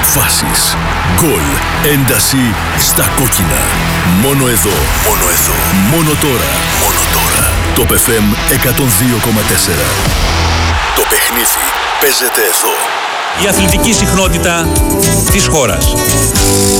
Φάσεις, γκολ, ένταση στα κόκκινα. Μόνο εδώ, μόνο εδώ, μόνο τώρα, μόνο τώρα. Το FM 102,4. Το παιχνίδι παίζεται εδώ. Η αθλητική συχνότητα της χώρας.